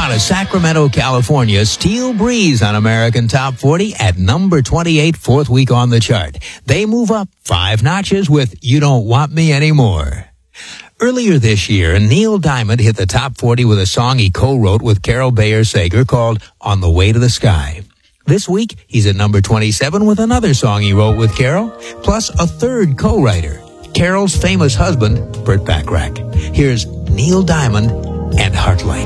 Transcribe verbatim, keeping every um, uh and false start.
out of Sacramento, California, Steel Breeze on American Top forty at number twenty-eight, fourth week on the chart. They move up five notches with You Don't Want Me Anymore. Earlier this year, Neil Diamond hit the top forty with a song he co-wrote with Carol Bayer Sager called On the Way to the Sky. This week, he's at number twenty-seven with another song he wrote with Carol, plus a third co-writer, Carol's famous husband, Burt Bacharach. Here's Neil Diamond and Heartlight.